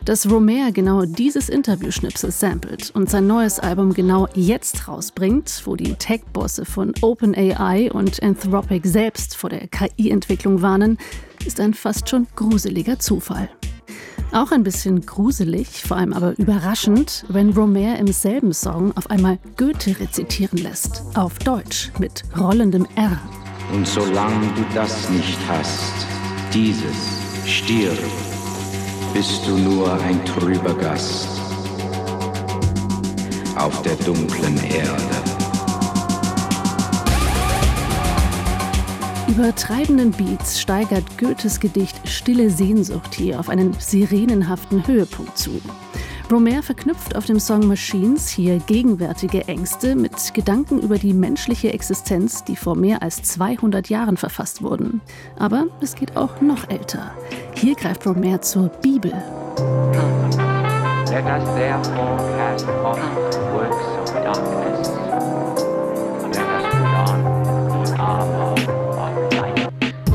Dass Romare genau dieses Interviewschnipsel samplet und sein neues Album genau jetzt rausbringt, wo die Tech-Bosse von OpenAI und Anthropic selbst vor der KI-Entwicklung warnen, ist ein fast schon gruseliger Zufall. Auch ein bisschen gruselig, vor allem aber überraschend, wenn Romare im selben Song auf einmal Goethe rezitieren lässt, auf Deutsch, mit rollendem R. Und solange du das nicht hast, dieses stirb, bist du nur ein trüber Gast auf der dunklen Erde. Über treibenden Beats steigert Goethes Gedicht Stille Sehnsucht hier auf einen sirenenhaften Höhepunkt zu. Romare verknüpft auf dem Song Machines hier gegenwärtige Ängste mit Gedanken über die menschliche Existenz, die vor mehr als 200 Jahren verfasst wurden. Aber es geht auch noch älter. Hier greift Romare zur Bibel. Let us therefore cast off works of darkness, and let us put on the armor of light.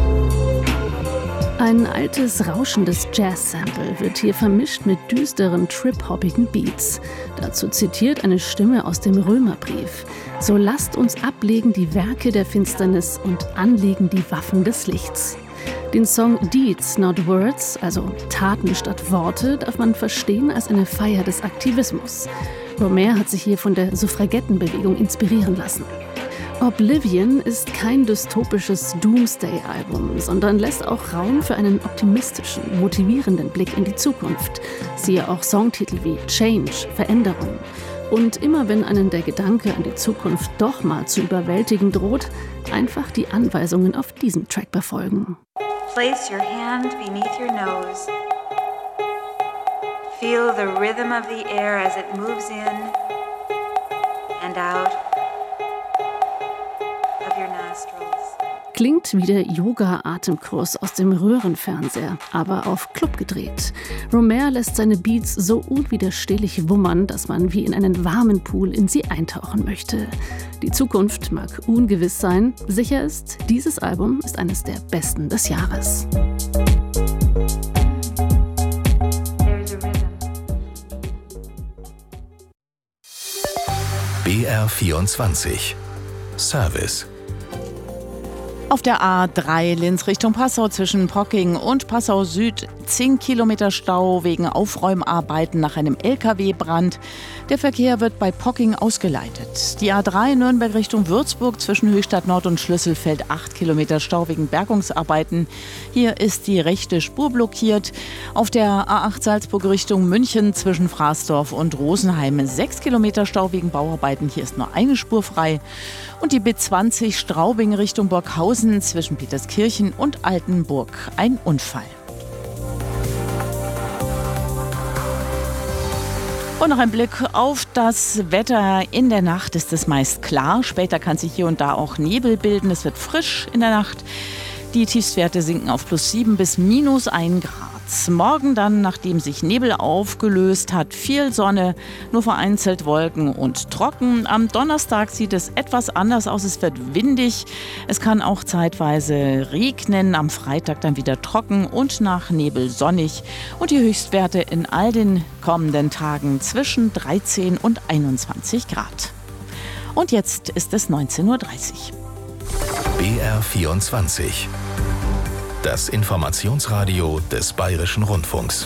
Ein altes, rauschendes Jazz-Sample wird hier vermischt mit düsteren, trip-hoppigen Beats. Dazu zitiert eine Stimme aus dem Römerbrief: So lasst uns ablegen die Werke der Finsternis und anlegen die Waffen des Lichts. Den Song Deeds Not Words, also Taten statt Worte, darf man verstehen als eine Feier des Aktivismus. Romare hat sich hier von der Suffragettenbewegung inspirieren lassen. Oblivion ist kein dystopisches Doomsday-Album, sondern lässt auch Raum für einen optimistischen, motivierenden Blick in die Zukunft. Siehe auch Songtitel wie Change, Veränderung. Und immer wenn einen der Gedanke an die Zukunft doch mal zu überwältigen droht, einfach die Anweisungen auf diesem Track befolgen. Place your hand beneath your nose. Feel the rhythm of the air as it moves in and out of your nostrils. Klingt wie der Yoga-Atemkurs aus dem Röhrenfernseher, aber auf Club gedreht. Romare lässt seine Beats so unwiderstehlich wummern, dass man wie in einen warmen Pool in sie eintauchen möchte. Die Zukunft mag ungewiss sein. Sicher ist, dieses Album ist eines der besten des Jahres. BR24 Service. Auf der A3 Linz Richtung Passau zwischen Pocking und Passau Süd 10 Kilometer Stau wegen Aufräumarbeiten nach einem LKW-Brand. Der Verkehr wird bei Pocking ausgeleitet. Die A3 Nürnberg Richtung Würzburg zwischen Höchstadt Nord und Schlüsselfeld 8 Kilometer Stau wegen Bergungsarbeiten. Hier ist die rechte Spur blockiert. Auf der A8 Salzburg Richtung München zwischen Fraßdorf und Rosenheim 6 Kilometer Stau wegen Bauarbeiten. Hier ist nur eine Spur frei. Und die B20 Straubing Richtung Burghausen zwischen Peterskirchen und Altenburg. Ein Unfall. Und noch ein Blick auf das Wetter. In der Nacht ist es meist klar. Später kann sich hier und da auch Nebel bilden. Es wird frisch in der Nacht. Die Tiefstwerte sinken auf +7 bis -1 Grad. Morgen dann, nachdem sich Nebel aufgelöst hat, viel Sonne, nur vereinzelt Wolken und trocken. Am Donnerstag sieht es etwas anders aus. Es wird windig. Es kann auch zeitweise regnen. Am Freitag dann wieder trocken und nach Nebel sonnig. Und die Höchstwerte in all den kommenden Tagen zwischen 13 und 21 Grad. Und jetzt ist es 19:30 Uhr. BR24. Das Informationsradio des Bayerischen Rundfunks.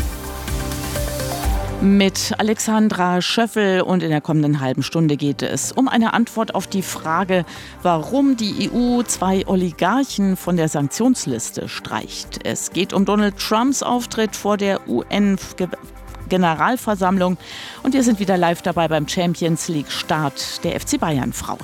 Mit Alexandra Schöffel und in der kommenden halben Stunde geht es um eine Antwort auf die Frage, warum die EU 2 Oligarchen von der Sanktionsliste streicht. Es geht um Donald Trumps Auftritt vor der UN-Generalversammlung und wir sind wieder live dabei beim Champions League-Start der FC Bayern Frauen.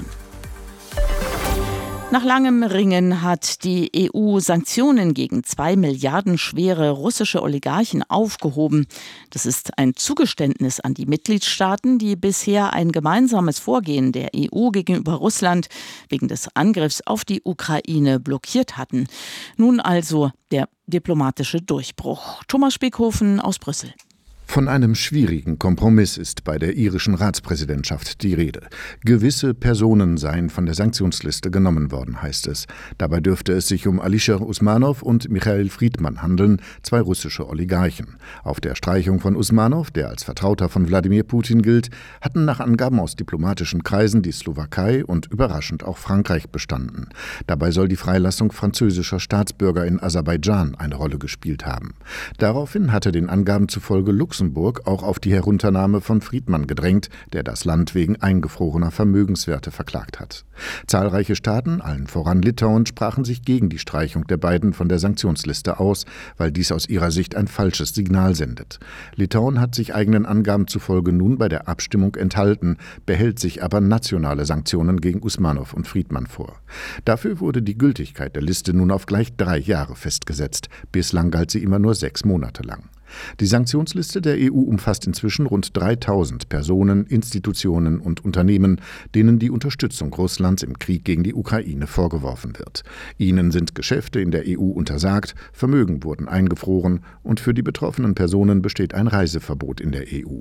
Nach langem Ringen hat die EU Sanktionen gegen 2 Milliarden schwere russische Oligarchen aufgehoben. Das ist ein Zugeständnis an die Mitgliedstaaten, die bisher ein gemeinsames Vorgehen der EU gegenüber Russland wegen des Angriffs auf die Ukraine blockiert hatten. Nun also der diplomatische Durchbruch. Thomas Spiekhofen aus Brüssel. Von einem schwierigen Kompromiss ist bei der irischen Ratspräsidentschaft die Rede. Gewisse Personen seien von der Sanktionsliste genommen worden, heißt es. Dabei dürfte es sich um Alisher Usmanov und Michail Friedman handeln, 2 russische Oligarchen. Auf der Streichung von Usmanov, der als Vertrauter von Wladimir Putin gilt, hatten nach Angaben aus diplomatischen Kreisen die Slowakei und überraschend auch Frankreich bestanden. Dabei soll die Freilassung französischer Staatsbürger in Aserbaidschan eine Rolle gespielt haben. Daraufhin hatte den Angaben zufolge Luxemburg auch auf die Herunternahme von Friedman gedrängt, der das Land wegen eingefrorener Vermögenswerte verklagt hat. Zahlreiche Staaten, allen voran Litauen, sprachen sich gegen die Streichung der beiden von der Sanktionsliste aus, weil dies aus ihrer Sicht ein falsches Signal sendet. Litauen hat sich eigenen Angaben zufolge nun bei der Abstimmung enthalten, behält sich aber nationale Sanktionen gegen Usmanov und Friedman vor. Dafür wurde die Gültigkeit der Liste nun auf gleich 3 Jahre festgesetzt. Bislang galt sie immer nur 6 Monate lang. Die Sanktionsliste der EU umfasst inzwischen rund 3000 Personen, Institutionen und Unternehmen, denen die Unterstützung Russlands im Krieg gegen die Ukraine vorgeworfen wird. Ihnen sind Geschäfte in der EU untersagt, Vermögen wurden eingefroren und für die betroffenen Personen besteht ein Reiseverbot in der EU.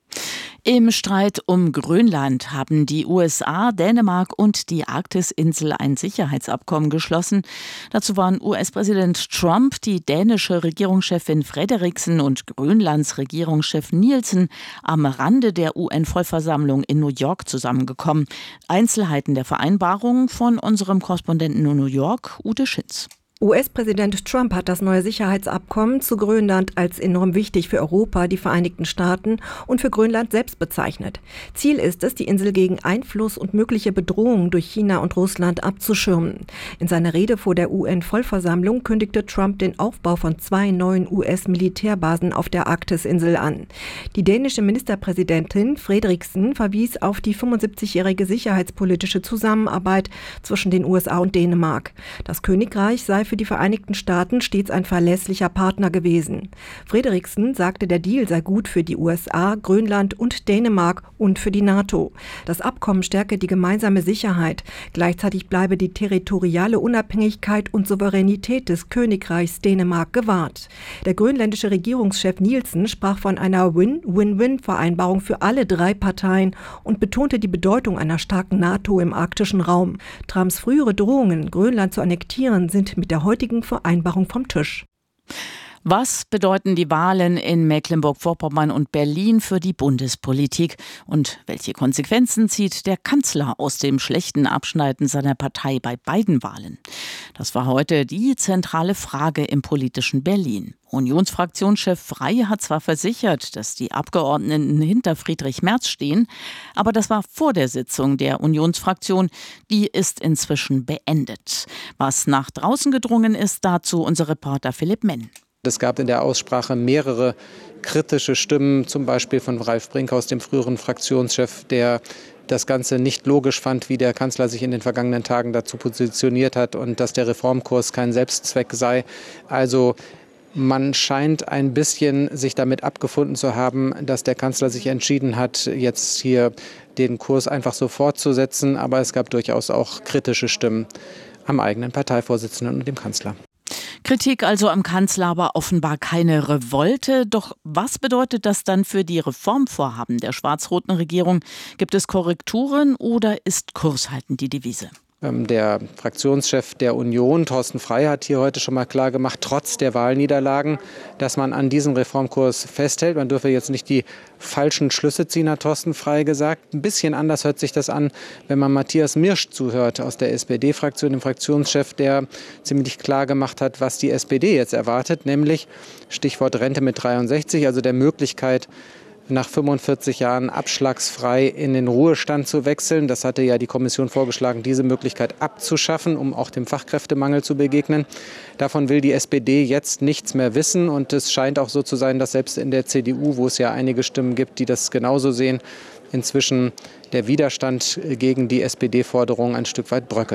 Im Streit um Grönland haben die USA, Dänemark und die Arktisinsel ein Sicherheitsabkommen geschlossen. Dazu waren US-Präsident Trump, die dänische Regierungschefin Frederiksen und Grönlands Regierungschef Nielsen am Rande der UN-Vollversammlung in New York zusammengekommen. Einzelheiten der Vereinbarung von unserem Korrespondenten in New York, Ute Schinz. US-Präsident Trump hat das neue Sicherheitsabkommen zu Grönland als enorm wichtig für Europa, die Vereinigten Staaten und für Grönland selbst bezeichnet. Ziel ist es, die Insel gegen Einfluss und mögliche Bedrohungen durch China und Russland abzuschirmen. In seiner Rede vor der UN-Vollversammlung kündigte Trump den Aufbau von 2 neuen US-Militärbasen auf der Arktisinsel an. Die dänische Ministerpräsidentin Frederiksen verwies auf die 75-jährige sicherheitspolitische Zusammenarbeit zwischen den USA und Dänemark. Das Königreich sei für die Vereinigten Staaten stets ein verlässlicher Partner gewesen. Frederiksen sagte, der Deal sei gut für die USA, Grönland und Dänemark und für die NATO. Das Abkommen stärke die gemeinsame Sicherheit. Gleichzeitig bleibe die territoriale Unabhängigkeit und Souveränität des Königreichs Dänemark gewahrt. Der grönländische Regierungschef Nielsen sprach von einer Win-Win-Win-Vereinbarung für alle 3 Parteien und betonte die Bedeutung einer starken NATO im arktischen Raum. Trumps frühere Drohungen, Grönland zu annektieren, sind mit der heutigen Vereinbarung vom Tisch. Was bedeuten die Wahlen in Mecklenburg-Vorpommern und Berlin für die Bundespolitik? Und welche Konsequenzen zieht der Kanzler aus dem schlechten Abschneiden seiner Partei bei beiden Wahlen? Das war heute die zentrale Frage im politischen Berlin. Unionsfraktionschef Frey hat zwar versichert, dass die Abgeordneten hinter Friedrich Merz stehen, aber das war vor der Sitzung der Unionsfraktion. Die ist inzwischen beendet. Was nach draußen gedrungen ist, dazu unser Reporter Philipp Menn. Es gab in der Aussprache mehrere kritische Stimmen, zum Beispiel von Ralf Brinkhaus, dem früheren Fraktionschef, der das Ganze nicht logisch fand, wie der Kanzler sich in den vergangenen Tagen dazu positioniert hat und dass der Reformkurs kein Selbstzweck sei. Also man scheint ein bisschen sich damit abgefunden zu haben, dass der Kanzler sich entschieden hat, jetzt hier den Kurs einfach so fortzusetzen. Aber es gab durchaus auch kritische Stimmen am eigenen Parteivorsitzenden und dem Kanzler. Kritik also am Kanzler, aber offenbar keine Revolte. Doch was bedeutet das dann für die Reformvorhaben der schwarz-roten Regierung? Gibt es Korrekturen oder ist Kurs halten die Devise? Der Fraktionschef der Union, Thorsten Frey, hat hier heute schon mal klar gemacht, trotz der Wahlniederlagen, dass man an diesem Reformkurs festhält. Man dürfe jetzt nicht die falschen Schlüsse ziehen, hat Thorsten Frey gesagt. Ein bisschen anders hört sich das an, wenn man Matthias Mirsch zuhört aus der SPD-Fraktion, dem Fraktionschef, der ziemlich klar gemacht hat, was die SPD jetzt erwartet, nämlich Stichwort Rente mit 63, also der Möglichkeit, nach 45 Jahren abschlagsfrei in den Ruhestand zu wechseln. Das hatte ja die Kommission vorgeschlagen, diese Möglichkeit abzuschaffen, um auch dem Fachkräftemangel zu begegnen. Davon will die SPD jetzt nichts mehr wissen. Und es scheint auch so zu sein, dass selbst in der CDU, wo es ja einige Stimmen gibt, die das genauso sehen, inzwischen der Widerstand gegen die SPD-Forderung ein Stück weit bröckelt.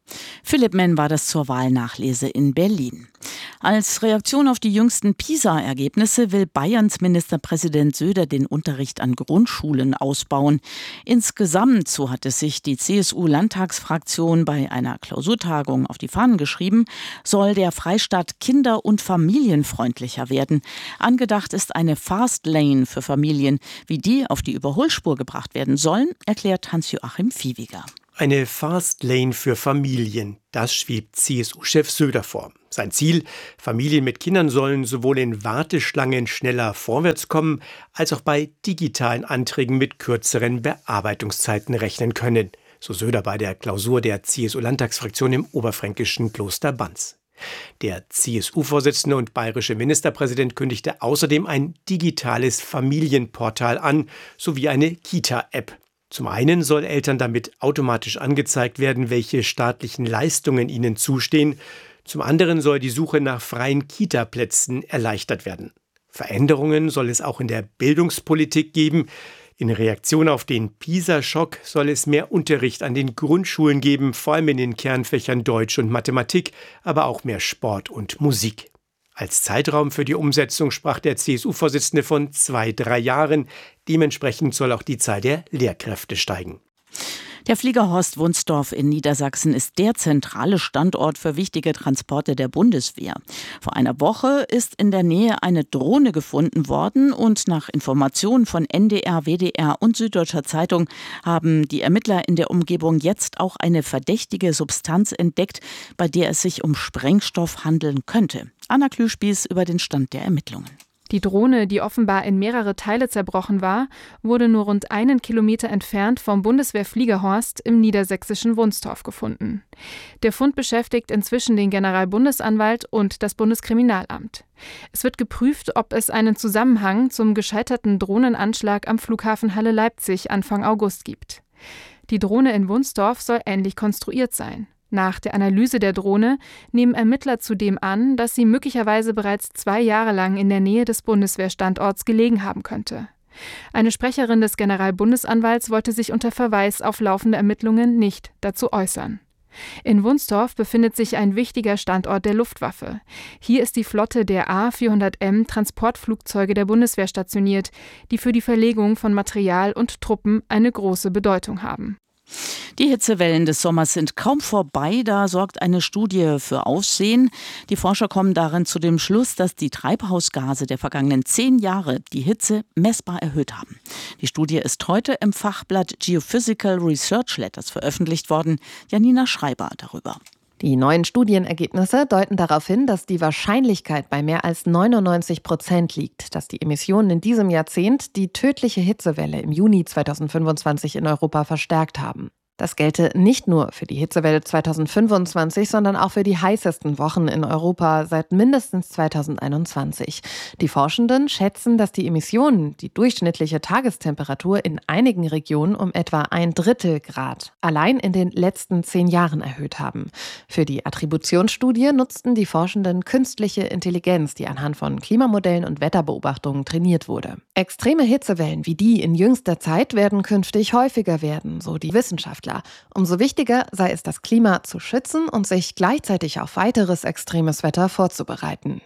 Philipp Menn war das zur Wahlnachlese in Berlin. Als Reaktion auf die jüngsten PISA-Ergebnisse will Bayerns Ministerpräsident Söder den Unterricht an Grundschulen ausbauen. Insgesamt, so hat es sich die CSU-Landtagsfraktion bei einer Klausurtagung auf die Fahnen geschrieben, soll der Freistaat kinder- und familienfreundlicher werden. Angedacht ist eine Fast Lane für Familien. Wie die auf die Überholspur gebracht werden sollen, erklärt Hans-Joachim Viehweger. Eine Fast Lane für Familien, das schwebt CSU-Chef Söder vor. Sein Ziel: Familien mit Kindern sollen sowohl in Warteschlangen schneller vorwärts kommen, als auch bei digitalen Anträgen mit kürzeren Bearbeitungszeiten rechnen können. So Söder bei der Klausur der CSU-Landtagsfraktion im oberfränkischen Kloster Banz. Der CSU-Vorsitzende und bayerische Ministerpräsident kündigte außerdem ein digitales Familienportal an, sowie eine Kita-App. Zum einen soll Eltern damit automatisch angezeigt werden, welche staatlichen Leistungen ihnen zustehen. Zum anderen soll die Suche nach freien Kita-Plätzen erleichtert werden. Veränderungen soll es auch in der Bildungspolitik geben. In Reaktion auf den PISA-Schock soll es mehr Unterricht an den Grundschulen geben, vor allem in den Kernfächern Deutsch und Mathematik, aber auch mehr Sport und Musik. Als Zeitraum für die Umsetzung sprach der CSU-Vorsitzende von 2-3 Jahren. Dementsprechend soll auch die Zahl der Lehrkräfte steigen. Der Flieger Horst Wunstorf in Niedersachsen ist der zentrale Standort für wichtige Transporte der Bundeswehr. Vor einer Woche ist in der Nähe eine Drohne gefunden worden und nach Informationen von NDR, WDR und Süddeutscher Zeitung haben die Ermittler in der Umgebung jetzt auch eine verdächtige Substanz entdeckt, bei der es sich um Sprengstoff handeln könnte. Anna Klüspieß über den Stand der Ermittlungen. Die Drohne, die offenbar in mehrere Teile zerbrochen war, wurde nur rund 1 Kilometer entfernt vom Bundeswehrfliegerhorst im niedersächsischen Wunstorf gefunden. Der Fund beschäftigt inzwischen den Generalbundesanwalt und das Bundeskriminalamt. Es wird geprüft, ob es einen Zusammenhang zum gescheiterten Drohnenanschlag am Flughafen Halle-Leipzig Anfang August gibt. Die Drohne in Wunstorf soll ähnlich konstruiert sein. Nach der Analyse der Drohne nehmen Ermittler zudem an, dass sie möglicherweise bereits 2 Jahre lang in der Nähe des Bundeswehrstandorts gelegen haben könnte. Eine Sprecherin des Generalbundesanwalts wollte sich unter Verweis auf laufende Ermittlungen nicht dazu äußern. In Wunstorf befindet sich ein wichtiger Standort der Luftwaffe. Hier ist die Flotte der A400M Transportflugzeuge der Bundeswehr stationiert, die für die Verlegung von Material und Truppen eine große Bedeutung haben. Die Hitzewellen des Sommers sind kaum vorbei, da sorgt eine Studie für Aufsehen. Die Forscher kommen darin zu dem Schluss, dass die Treibhausgase der vergangenen 10 Jahre die Hitze messbar erhöht haben. Die Studie ist heute im Fachblatt Geophysical Research Letters veröffentlicht worden. Janina Schreiber darüber. Die neuen Studienergebnisse deuten darauf hin, dass die Wahrscheinlichkeit bei mehr als 99% liegt, dass die Emissionen in diesem Jahrzehnt die tödliche Hitzewelle im Juni 2025 in Europa verstärkt haben. Das gelte nicht nur für die Hitzewelle 2025, sondern auch für die heißesten Wochen in Europa seit mindestens 2021. Die Forschenden schätzen, dass die Emissionen die durchschnittliche Tagestemperatur in einigen Regionen um etwa 1/3 Grad allein in den letzten 10 Jahren erhöht haben. Für die Attributionsstudie nutzten die Forschenden künstliche Intelligenz, die anhand von Klimamodellen und Wetterbeobachtungen trainiert wurde. Extreme Hitzewellen wie die in jüngster Zeit werden künftig häufiger werden, so die Wissenschaftler. Umso wichtiger sei es, das Klima zu schützen und sich gleichzeitig auf weiteres extremes Wetter vorzubereiten.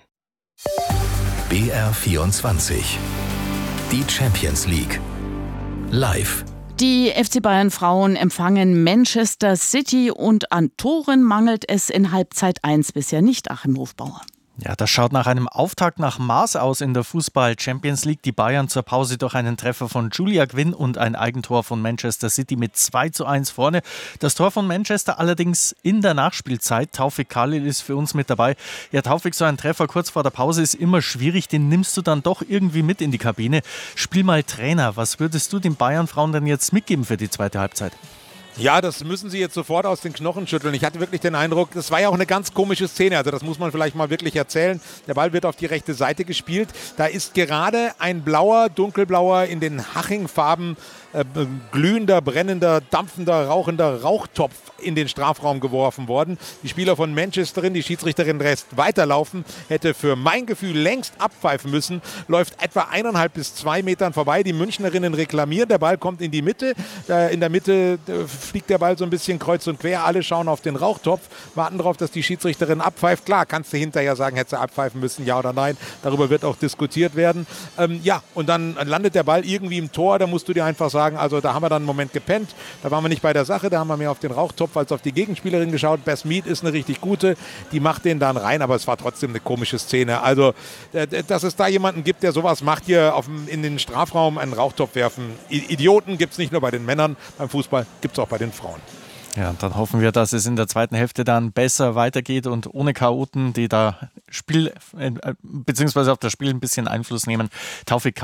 BR24. Die Champions League. Live. Die FC Bayern Frauen empfangen Manchester City und an Toren mangelt es in Halbzeit 1 bisher nicht, Achim Hofbauer. Ja, das schaut nach einem Auftakt nach Maß aus in der Fußball-Champions League. Die Bayern zur Pause durch einen Treffer von Julia Gwynn und ein Eigentor von Manchester City mit 2:1 vorne. Das Tor von Manchester allerdings in der Nachspielzeit. Taufik Khalil ist für uns mit dabei. Ja, Taufik, so ein Treffer kurz vor der Pause ist immer schwierig. Den nimmst du dann doch irgendwie mit in die Kabine. Spiel mal Trainer. Was würdest du den Bayern-Frauen denn jetzt mitgeben für die zweite Halbzeit? Ja, das müssen sie jetzt sofort aus den Knochen schütteln. Ich hatte wirklich den Eindruck, das war ja auch eine ganz komische Szene. Also das muss man vielleicht mal wirklich erzählen. Der Ball wird auf die rechte Seite gespielt. Da ist gerade ein blauer, dunkelblauer in den Haching-Farben glühender, brennender, dampfender, rauchender Rauchtopf in den Strafraum geworfen worden. Die Spieler von Manchesterin, die Schiedsrichterin lässt weiterlaufen, hätte für mein Gefühl längst abpfeifen müssen, läuft etwa 1,5 bis 2 Metern vorbei. Die Münchnerinnen reklamieren, der Ball kommt in die Mitte. In der Mitte fliegt der Ball so ein bisschen kreuz und quer. Alle schauen auf den Rauchtopf, warten darauf, dass die Schiedsrichterin abpfeift. Klar, kannst du hinterher sagen, hätte sie abpfeifen müssen, ja oder nein. Darüber wird auch diskutiert werden. Und dann landet der Ball irgendwie im Tor. Da musst du dir einfach sagen, also da haben wir dann einen Moment gepennt. Da waren wir nicht bei der Sache. Da haben wir mehr auf den Rauchtopf als auf die Gegenspielerin geschaut. Bess Mead ist eine richtig gute. Die macht den dann rein, aber es war trotzdem eine komische Szene. Also, dass es da jemanden gibt, der sowas macht, hier in den Strafraum einen Rauchtopf werfen. Idioten gibt es nicht nur bei den Männern, beim Fußball gibt es auch bei den Frauen. Ja, dann hoffen wir, dass es in der zweiten Hälfte dann besser weitergeht und ohne Chaoten, die da beziehungsweise auf das Spiel ein bisschen Einfluss nehmen. Taufik